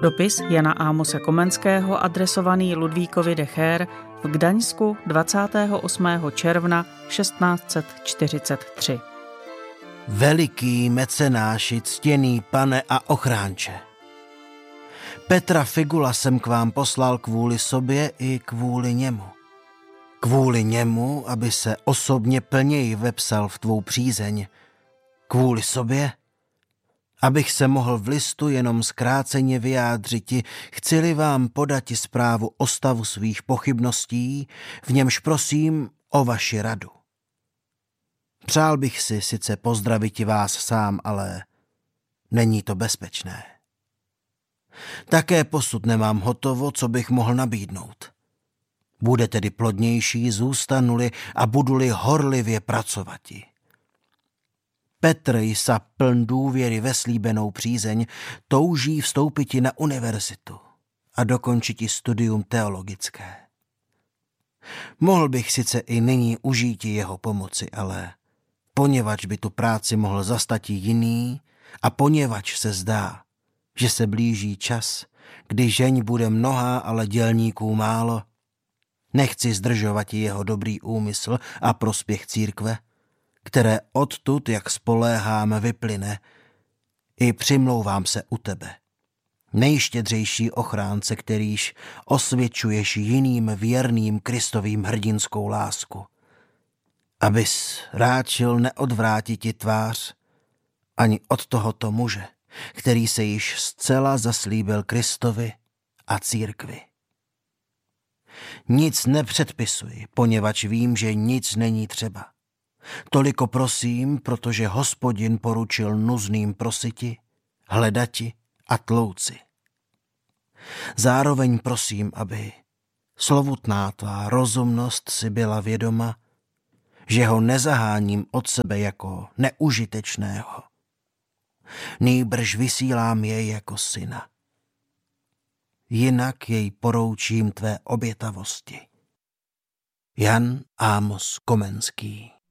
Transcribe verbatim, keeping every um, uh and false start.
Dopis Jana Ámose Komenského adresovaný Ludvíkovi de Cheer v Gdaňsku dvacátého osmého června šestnáct set čtyřicet tři. Veliký mecenáši, ctěný pane a ochránče. Petra Figula jsem k vám poslal kvůli sobě i kvůli němu. Kvůli němu, aby se osobně plněji vepsal v tvou přízeň. Kvůli sobě, abych se mohl v listu jenom zkráceně vyjádřiti, chci-li vám podati zprávu o stavu svých pochybností, v němž prosím o vaši radu. Přál bych si sice pozdraviti vás sám, ale není to bezpečné. Také posud nemám hotovo, co bych mohl nabídnout. Bude tedy plodnější, zůstanu-li a budu-li horlivě pracovati. Petr jsa pln důvěry ve slíbenou přízeň, touží vstoupiti na univerzitu a dokončiti studium teologické. Mohl bych sice i nyní užíti jeho pomoci, ale poněvadž by tu práci mohl zastati jiný a poněvadž se zdá, že se blíží čas, kdy žeň bude mnohá, ale dělníků málo, nechci zdržovat jeho dobrý úmysl a prospěch církve, které odtud, jak spoléhám, vyplyne, i přimlouvám se u tebe, nejštědřejší ochránce, kterýž osvědčuješ jiným věrným Kristovým hrdinskou lásku, abys ráčil neodvrátiti tvář ani od tohoto muže, který se již zcela zaslíbil Kristovi a církvi. Nic nepředpisuji, poněvadž vím, že nic není třeba. Toliko prosím, protože Hospodin poručil nuzným prositi, hledati a tlouci. Zároveň prosím, aby slovutná tvá rozumnost si byla vědoma, že ho nezaháním od sebe jako neužitečného. Nýbrž vysílám jej jako syna. Jinak jej poroučím tvé obětavosti. Jan Ámos Komenský.